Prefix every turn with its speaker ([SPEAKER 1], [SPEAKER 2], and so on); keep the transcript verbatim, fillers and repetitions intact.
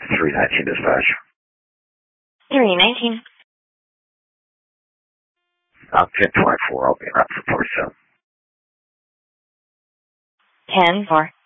[SPEAKER 1] three nineteen dispatch.
[SPEAKER 2] three nineteen.
[SPEAKER 1] I'm ten twenty-four. I'll be around for forty-seven.
[SPEAKER 2] ten four.